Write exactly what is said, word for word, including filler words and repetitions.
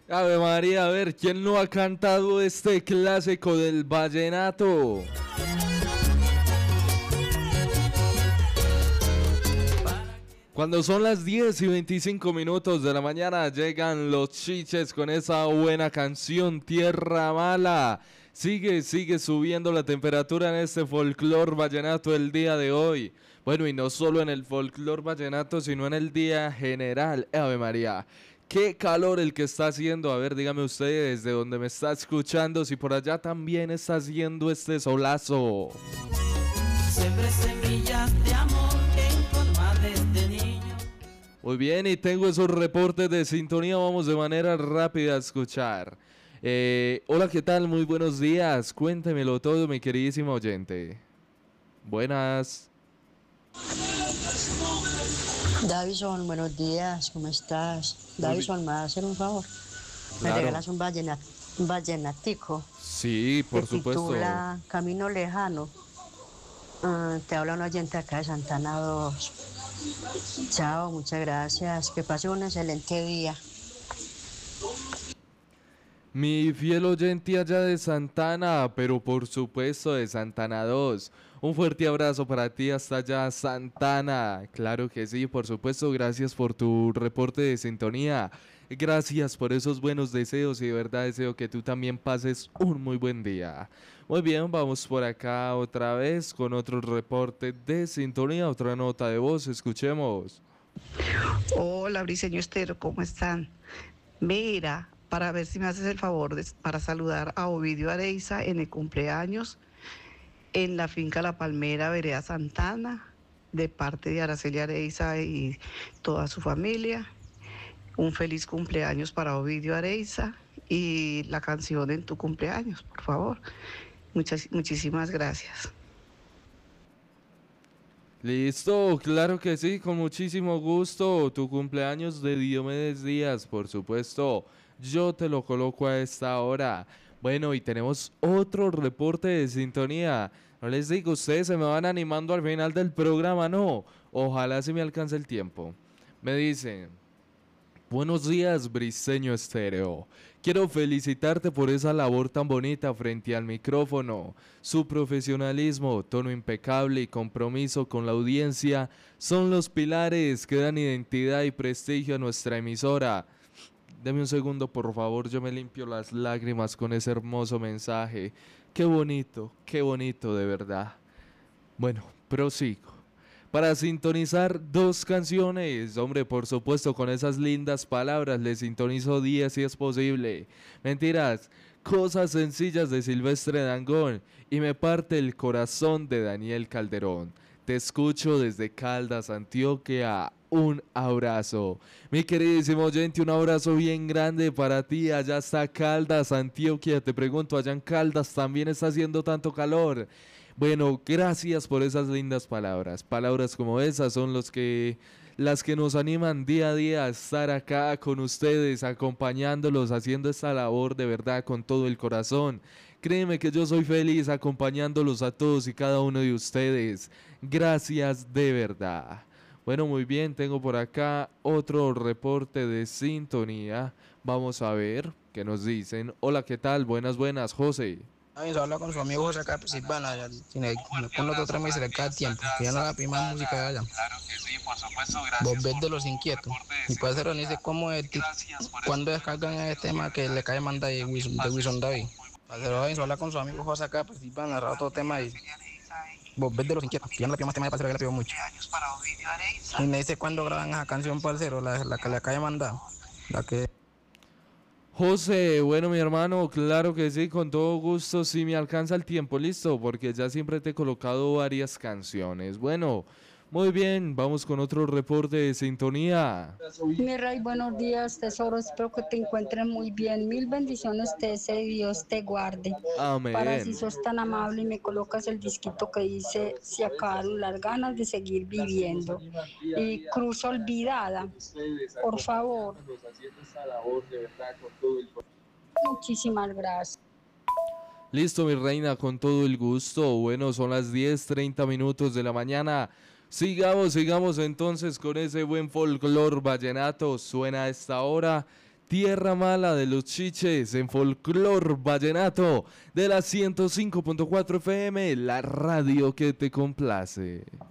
Ave María, a ver, ¿quién no ha cantado este clásico del vallenato? Cuando son las diez y veinticinco minutos de la mañana llegan los Chiches con esa buena canción Tierra Mala. Sigue, sigue subiendo la temperatura en este folclor vallenato el día de hoy. Bueno, y no solo en el folclor vallenato, sino en el día general. Ave María, qué calor el que está haciendo. A ver, dígame usted desde donde me está escuchando, si por allá también está haciendo este solazo. Siempre semillas de amor en tu alma desde niño. Muy bien, y tengo esos reportes de sintonía, vamos de manera rápida a escuchar. Eh, hola, ¿qué tal? Muy buenos días, cuéntemelo todo, mi queridísimo oyente. Buenas. Davison, buenos días, ¿cómo estás? Davison, ¿me vas a hacer un favor? ¿Me Claro. regalas un, vallenat un vallenatico? Sí, por Se supuesto. titula Camino Lejano. Uh, te habla un oyente acá de Santana dos. Chao, muchas gracias. Que pase un excelente día. Mi fiel oyente allá de Santana, pero por supuesto de Santana dos. Un fuerte abrazo para ti hasta allá, Santana. Claro que sí, por supuesto. Gracias por tu reporte de sintonía. Gracias por esos buenos deseos y de verdad deseo que tú también pases un muy buen día. Muy bien, vamos por acá otra vez con otro reporte de sintonía, otra nota de voz. Escuchemos. Hola, Briceño Estero, ¿cómo están? Mira, para ver si me haces el favor de, para saludar a Ovidio Areiza en el cumpleaños en la finca La Palmera, Vereda Santana, de parte de Araceli Areiza y toda su familia. Un feliz cumpleaños para Ovidio Areiza y la canción en tu cumpleaños, por favor. Muchas, muchísimas gracias. Listo, claro que sí, con muchísimo gusto. Tu cumpleaños de Diomedes Díaz, por supuesto. Yo te lo coloco a esta hora. Bueno, y tenemos otro reporte de sintonía. No les digo, ustedes se me van animando al final del programa, no. Ojalá se me alcance el tiempo. Me dicen: buenos días, Briceño Estéreo. Quiero felicitarte por esa labor tan bonita frente al micrófono. Su profesionalismo, tono impecable y compromiso con la audiencia son los pilares que dan identidad y prestigio a nuestra emisora. Deme un segundo, por favor, yo me limpio las lágrimas con ese hermoso mensaje. Qué bonito, qué bonito de verdad. Bueno, prosigo. Para sintonizar dos canciones, hombre, por supuesto, con esas lindas palabras, le sintonizo diez si es posible. Mentiras, Cosas Sencillas de Silvestre Dangond y Me Parte el Corazón de Daniel Calderón. Te escucho desde Caldas, Antioquia. Un abrazo. Mi queridísimo oyente, un abrazo bien grande para ti. Allá está Caldas, Antioquia. Te pregunto, allá en Caldas también está haciendo tanto calor. Bueno, gracias por esas lindas palabras. Palabras como esas son los que, las que nos animan día a día a estar acá con ustedes, acompañándolos, haciendo esta labor de verdad con todo el corazón. Créeme que yo soy feliz acompañándolos a todos y cada uno de ustedes. Gracias de verdad. Bueno, muy bien, tengo por acá otro reporte de sintonía. Vamos a ver qué nos dicen. Hola, ¿qué tal? Buenas, buenas, José. Ay, se habla con su amigo José acá, Silvana, ya tiene con los otros meses de cada tiempo, que ya no la prima música de allá. Claro que sí, por supuesto, gracias. Vos ves de los inquietos. Y puede ser dice cómo es, cuando descargan el tema que le cae manda de Wilson, de Wilson David. Pero hoy se habla con su amigo José acá, pues Silvana, narrar otro tema y vos ves de los inquietos, que ya no la prima más tema de parcero, que la pido mucho. Y me dice cuándo graban esa canción parcero, la, la que le cae mandado, la que... José, bueno, mi hermano, claro que sí, con todo gusto, si me alcanza el tiempo, listo, porque ya siempre te he colocado varias canciones. Bueno, muy bien, vamos con otro reporte de sintonía. Mi rey, buenos días, tesoro, espero que te encuentres muy bien. Mil bendiciones te deseo y Dios te guarde. Amén. Para si sos tan amable y me colocas el disquito que dice Se acabaron las ganas de seguir viviendo. Y Cruz Olvidada, por favor. Muchísimas gracias. Listo, mi reina, con todo el gusto. Bueno, son las diez treinta minutos de la mañana. Sigamos, sigamos entonces con ese buen folclor vallenato. Suena a esta hora Tierra Mala de los Chiches en Folclor Vallenato de la ciento cinco punto cuatro F M, la radio que te complace.